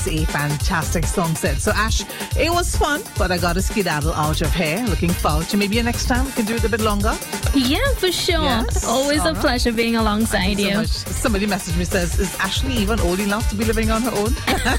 is a fantastic song set. So, Ash, it was fun, but I got a skedaddle out of here. Looking forward to maybe next time we can do it a bit longer. Yeah, for sure. Yes. Always a pleasure being alongside you. So much. Somebody messaged me, says, is Ashley even old enough to be living on her own?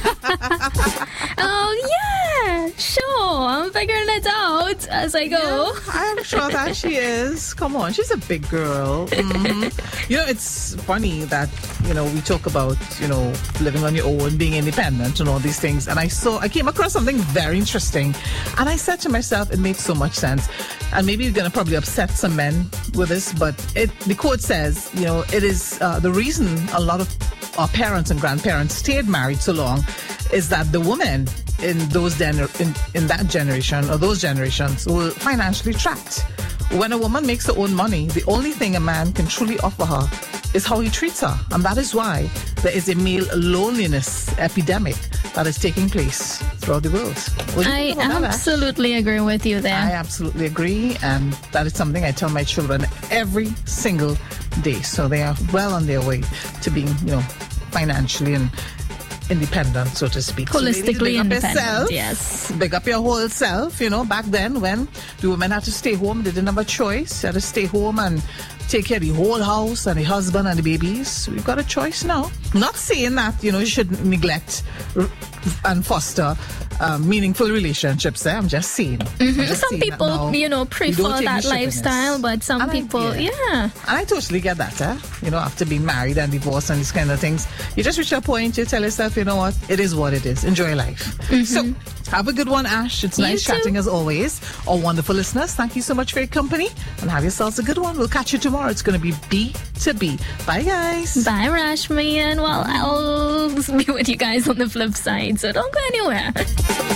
Oh, yeah. Sure. I'm figuring it out as I go. Yeah, I'm sure that she is. Come on. She's a big girl. Mm-hmm. You know, it's funny that, we talk about, living on your own, being independent and all these things. And I came across something very interesting. And I said to myself, it makes so much sense. And maybe you're going to probably upset some men with this, but the quote says, it is the reason a lot of our parents and grandparents stayed married so long is that the women in that generation or those generations were financially trapped. When a woman makes her own money, the only thing a man can truly offer her is how he treats her. And that is why there is a male loneliness epidemic that is taking place throughout the world. I absolutely agree with you there. I absolutely agree. And that is something I tell my children every single day. So they are well on their way to being, financially and independent, so to speak. Holistically so independent, yourself, yes. Big up your whole self. Back then when the women had to stay home, they didn't have a choice. They had to stay home and take care of the whole house and the husband and the babies. We've got a choice now. Not saying that, you should neglect and foster meaningful relationships. I'm just saying. Some people, prefer that lifestyle, but some people, yeah. And I totally get that, after being married and divorced and these kind of things. You just reach a point, you tell yourself, you know what, it is what it is. Enjoy life. So, have a good one, Ash. It's nice chatting as always. Our wonderful listeners, thank you so much for your company and have yourselves a good one. We'll catch you tomorrow. It's going to be B2B. Bye, guys. Bye, Rashmi. And I'll be with you guys on the flip side, so don't go anywhere.